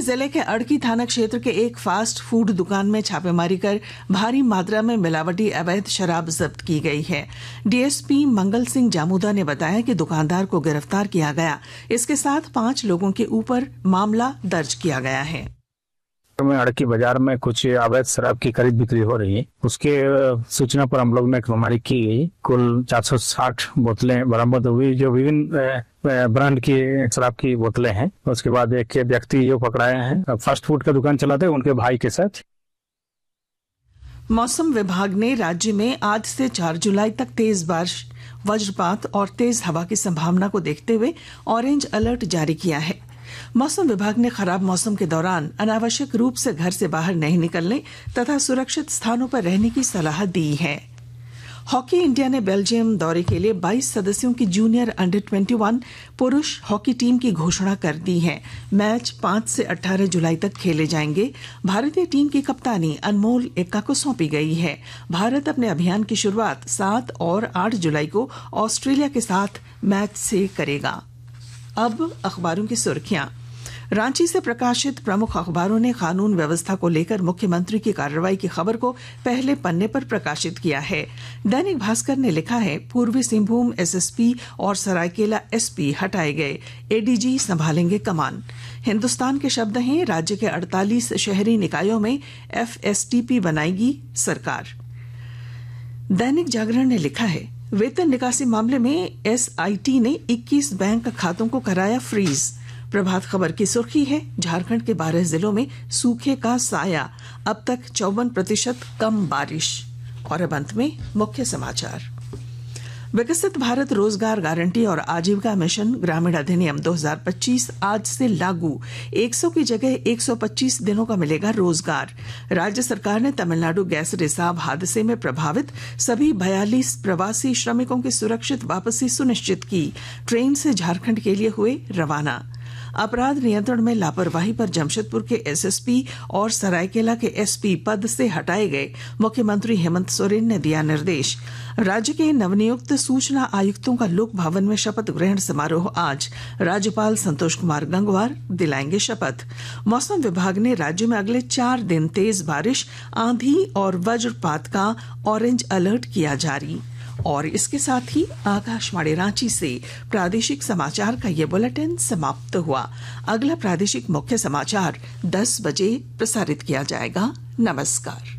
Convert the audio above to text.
जिले के अड़की थाना क्षेत्र के एक फास्ट फूड दुकान में छापेमारी कर भारी मात्रा में मिलावटी अवैध शराब जब्त की गई है। डीएसपी मंगल सिंह जामुदा ने बताया कि दुकानदार को गिरफ्तार किया गया। इसके साथ 5 लोगों के ऊपर मामला दर्ज किया गया है। अड़की बाजार में कुछ अवैध शराब की खरीद बिक्री हो रही है। उसके सूचना पर हम लोग ने छापेमारी की गई। कुल 460 बोतलें बरामद हुई, जो विभिन्न ब्रांड की शराब की बोतलें हैं। उसके बाद एक व्यक्ति जो पकड़ाए हैं, फास्ट फूड का दुकान चलाते हैं, उनके भाई के साथ। मौसम विभाग ने राज्य में आज से 4 जुलाई तक तेज बारिश, वज्रपात और तेज हवा की संभावना को देखते हुए ऑरेंज अलर्ट जारी किया है। मौसम विभाग ने खराब मौसम के दौरान अनावश्यक रूप से घर से बाहर नहीं निकलने तथा सुरक्षित स्थानों पर रहने की सलाह दी है। हॉकी इंडिया ने बेल्जियम दौरे के लिए 22 सदस्यों की जूनियर अंडर 21 पुरुष हॉकी टीम की घोषणा कर दी है। मैच 5 से 18 जुलाई तक खेले जाएंगे। भारतीय टीम की कप्तानी अनमोल एक्का को सौंपी गई है। भारत अपने अभियान की शुरुआत 7 और 8 जुलाई को ऑस्ट्रेलिया के साथ मैच से करेगा। अब अखबारों की सुर्खियां। रांची से प्रकाशित प्रमुख अखबारों ने कानून व्यवस्था को लेकर मुख्यमंत्री की कार्रवाई की खबर को पहले पन्ने पर प्रकाशित किया है। दैनिक भास्कर ने लिखा है, पूर्वी सिंहभूम एसएसपी और सरायकेला एसपी हटाए गए, एडीजी संभालेंगे कमान। हिंदुस्तान के शब्द हैं, राज्य के 48 शहरी निकायों में एफएसटीपी बनाएगी सरकार। दैनिक जागरण ने लिखा है, वेतन निकासी मामले में एसआईटी ने 21 बैंक खातों को कराया फ्रीज। प्रभात खबर की सुर्खी है, झारखंड के 12 जिलों में सूखे का साया, अब तक 54% कम बारिश। और अब अंत में मुख्य समाचार। विकसित भारत रोजगार गारंटी और आजीविका मिशन ग्रामीण अधिनियम 2025 आज से लागू। 100 की जगह 125 दिनों का मिलेगा रोजगार। राज्य सरकार ने तमिलनाडु गैस रिसाव हादसे में प्रभावित सभी 42 प्रवासी श्रमिकों की सुरक्षित वापसी सुनिश्चित की। ट्रेन से झारखंड के लिए हुए रवाना। अपराध नियंत्रण में लापरवाही पर जमशेदपुर के एसएसपी और सरायकेला के एसपी पद से हटाए गए। मुख्यमंत्री हेमंत सोरेन ने दिया निर्देश। राज्य के नवनियुक्त सूचना आयुक्तों का लोक भवन में शपथ ग्रहण समारोह आज। राज्यपाल संतोष कुमार गंगवार दिलाएंगे शपथ। मौसम विभाग ने राज्य में अगले 4 दिन तेज बारिश, आंधी और वज्रपात का ऑरेंज अलर्ट किया जारी। और इसके साथ ही आकाशवाणी रांची से प्रादेशिक समाचार का ये बुलेटिन समाप्त हुआ। अगला प्रादेशिक मुख्य समाचार 10 बजे प्रसारित किया जाएगा। नमस्कार।